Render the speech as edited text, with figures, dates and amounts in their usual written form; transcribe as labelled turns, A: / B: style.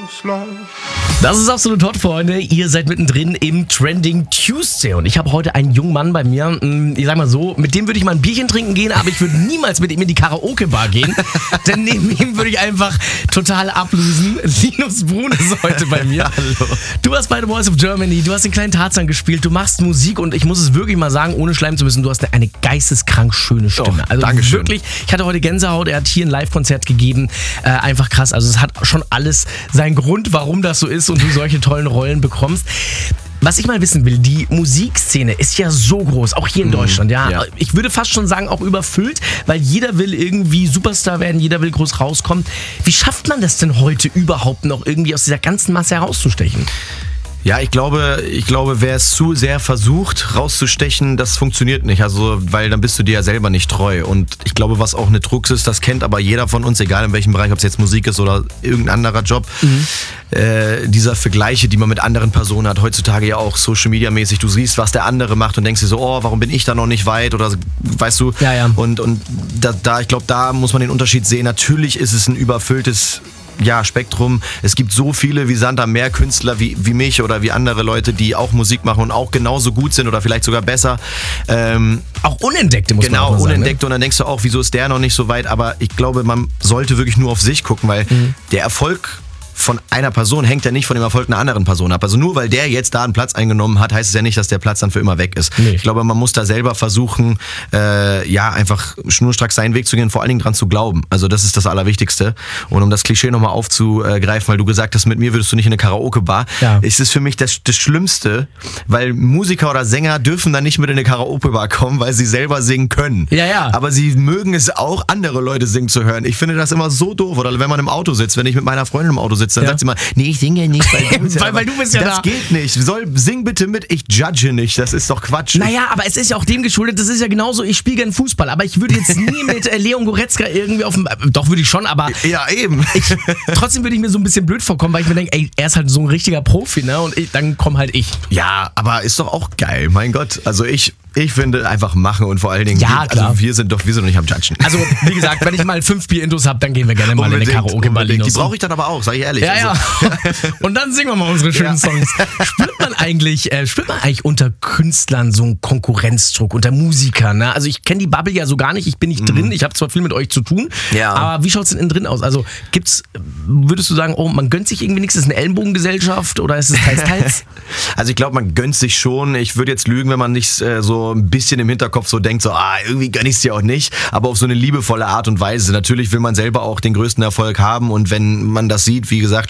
A: Das ist absolut hot, Freunde. Ihr seid mittendrin im Trending Tuesday. Und ich habe heute einen jungen Mann bei mir. Ich sag mal so, mit dem würde ich mal ein Bierchen trinken gehen, aber ich würde niemals mit ihm in die Karaoke-Bar gehen. Denn neben ihm würde ich einfach total ablosen. Linus Brun ist heute bei mir.
B: Hallo.
A: Du warst bei The Voice of Germany, du hast den kleinen Tarzan gespielt, du machst Musik und ich muss es wirklich mal sagen, ohne schleimen zu müssen, du hast eine geisteskrank schöne Stimme.
B: Oh,
A: also
B: Dankeschön.
A: Wirklich, ich hatte heute Gänsehaut, er hat hier ein Live-Konzert gegeben. Einfach krass. Also es hat schon alles seinen Grund, warum das so ist und du solche tollen Rollen bekommst. Was ich mal wissen will, die Musikszene ist ja so groß, auch hier in Deutschland. Ja. Ich würde fast schon sagen, auch überfüllt, weil jeder will irgendwie Superstar werden, jeder will groß rauskommen. Wie schafft man das denn heute überhaupt noch irgendwie aus dieser ganzen Masse herauszustechen?
B: Ja, ich glaube, wer es zu sehr versucht, rauszustechen, das funktioniert nicht. Also, weil dann bist du dir ja selber nicht treu. Und ich glaube, was auch eine Krux ist, das kennt aber jeder von uns, egal in welchem Bereich, ob es jetzt Musik ist oder irgendein anderer Job. Dieser Vergleiche, die man mit anderen Personen hat, heutzutage ja auch Social Media mäßig. Du siehst, was der andere macht und denkst dir so, oh, warum bin ich da noch nicht weit? Oder weißt du?
A: Ja.
B: Und ich glaube, da muss man den Unterschied sehen. Natürlich ist es ein überfülltes Spektrum. Es gibt so viele wie Sand am Meer Künstler wie mich oder wie andere Leute, die auch Musik machen und auch genauso gut sind oder vielleicht sogar besser.
A: Auch Unentdeckte muss man auch mal
B: Genau,
A: sagen,
B: Unentdeckte.
A: ne?
B: Und dann denkst du auch, wieso ist der noch nicht so weit? Aber ich glaube, man sollte wirklich nur auf sich gucken, weil der Erfolg von einer Person hängt ja nicht von dem Erfolg einer anderen Person ab. Also nur weil der jetzt da einen Platz eingenommen hat, heißt es ja nicht, dass der Platz dann für immer weg ist.
A: Nee.
B: Ich glaube, man muss da selber versuchen, einfach schnurstracks seinen Weg zu gehen, vor allen Dingen dran zu glauben. Also das ist das Allerwichtigste. Und um das Klischee nochmal aufzugreifen, weil du gesagt hast, mit mir würdest du nicht in eine Karaoke-Bar.
A: Ja.
B: Es ist für mich das Schlimmste, weil Musiker oder Sänger dürfen dann nicht mit in eine Karaoke-Bar kommen, weil sie selber singen können.
A: Ja.
B: Aber sie mögen es auch, andere Leute singen zu hören. Ich finde das immer so doof. Oder wenn man im Auto sitzt, wenn ich mit meiner Freundin im Auto sitze, dann sagt sie mal, nee, ich singe nicht,
A: weil du bist ja
B: das
A: da.
B: geht nicht. Sing bitte mit, ich judge nicht. Das ist doch Quatsch.
A: Naja, aber es ist ja auch dem geschuldet, das ist ja genauso, ich spiele gern Fußball, aber ich würde jetzt nie mit Leon Goretzka irgendwie auf dem, doch würde ich schon, aber
B: Ja, eben.
A: trotzdem würde ich mir so ein bisschen blöd vorkommen, weil ich mir denke, ey, er ist halt so ein richtiger Profi, ne, und dann komm halt ich.
B: Ja, aber ist doch auch geil, mein Gott. Also ich finde einfach machen und vor allen Dingen,
A: Ja, klar.
B: Also wir sind doch nicht am Judgen.
A: Also, wie gesagt, wenn ich mal 5 Bier-Intos habe, dann gehen wir gerne mal in eine Karaoke-Bar.
B: Die brauche ich dann aber auch, sag ich ehrlich.
A: Ja. Und dann singen wir mal unsere schönen Songs. Spürt man eigentlich unter Künstlern so einen Konkurrenzdruck, unter Musikern? Ne? Also ich kenne die Bubble ja so gar nicht, ich bin nicht drin, ich habe zwar viel mit euch zu tun, aber wie schaut es denn innen drin aus? Also würdest du sagen, oh, man gönnt sich irgendwie nichts, ist es eine Ellenbogengesellschaft oder ist es teils?
B: Also ich glaube, man gönnt sich schon. Ich würde jetzt lügen, wenn man nicht so ein bisschen im Hinterkopf so denkt, so irgendwie gönn ich es dir auch nicht, aber auf so eine liebevolle Art und Weise. Natürlich will man selber auch den größten Erfolg haben und wenn man das sieht, wie gesagt,